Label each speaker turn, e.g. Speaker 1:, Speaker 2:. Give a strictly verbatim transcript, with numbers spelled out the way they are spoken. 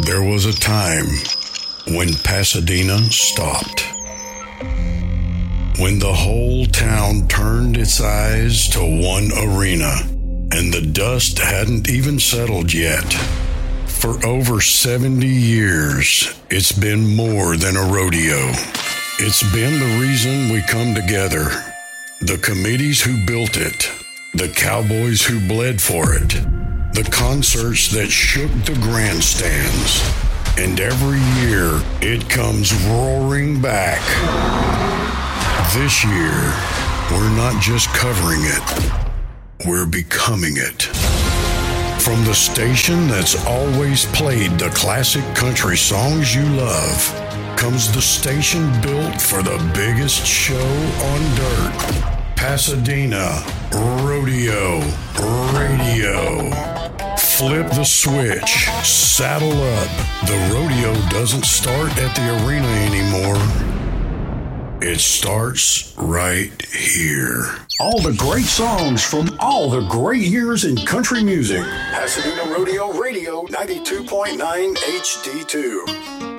Speaker 1: There was a time when Pasadena stopped. When the whole town turned its eyes to one arena, and the dust hadn't even settled yet. For over seventy years, it's been more than a rodeo. It's been the reason we come together. The committees who built it, the cowboys who bled for it, the concerts that shook the grandstands, and every year it comes roaring back. This year, we're not just covering it, we're becoming it. From the station that's always played the classic country songs you love, comes the station built for the biggest show on dirt. Pasadena Rodeo Radio. Flip the switch, saddle up. The rodeo doesn't start at the arena anymore. It starts right here. All the great songs from all the great years in country music. Pasadena Rodeo Radio ninety-two point nine H D two.